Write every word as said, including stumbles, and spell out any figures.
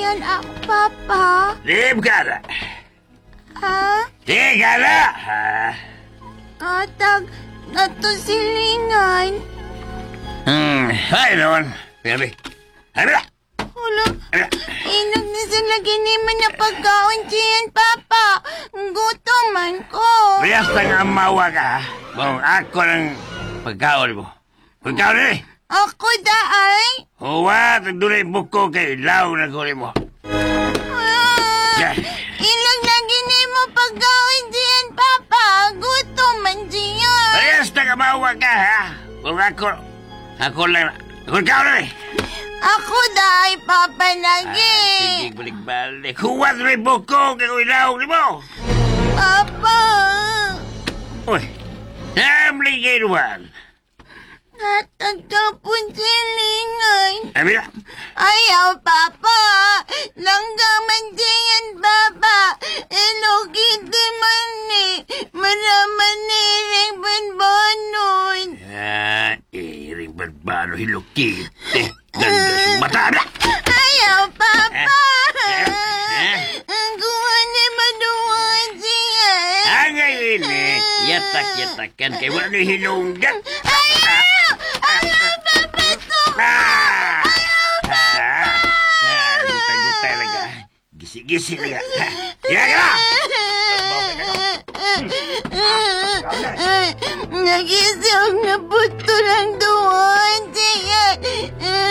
yan, ah, Papa? Lim ka na. Ha? Di ka na. Ha? Atag, nato silingan. Hmm, ay naman. Pwede. Ano na? Wala, inog na sila giniman na pagkaon siyan, Papa. Gutom man ko. Riyas na nga mawa ka, ha? Kung ako ng pagkaon mo. Pagkaon eh. Ako daay? Huwa, tagdulay buko kay ilaw na guli mo. Ah, Yeah. inog na ginimo pagkaon siyan, Papa. Gutom man siyan. Riyas na nga mawa ka, ha? Kung ako, ako lang, pagkaon na eh. Ako daay, Papa lagi. Sige, balik-balik. Huwa, tagdulay buko kay ilaw ni mo. Papa. Uy, namli kayo naman. Natagkapon silingan. Abi na. Ayaw, Papa. Langgaman diyan, Papa. Ilogit di man ni. Maraman ni ring banbanon. Ah, iring barbaro hilukit. Eh, ganda mata na. Ayaw, Papa. Eh? Ang kuha ni maduwan siya. Angay ini, yatak-yatakan kay wala ni hilunggan. Ayaw! Ayaw, Papa to. Ah! Ah! Ah, gutay-gutay laga. Gisi-gisi laga. Ya ka! Nagising na buto ng duwan siya.